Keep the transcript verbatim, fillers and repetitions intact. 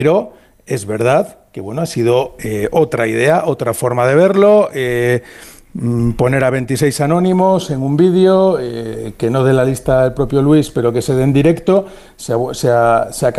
Pero es verdad que bueno, ha sido eh, otra idea, otra forma de verlo. Eh, mm, poner a veintiséis anónimos en un vídeo, eh, que no dé la lista el propio Luis, pero que se dé en directo, se ha, se ha, se ha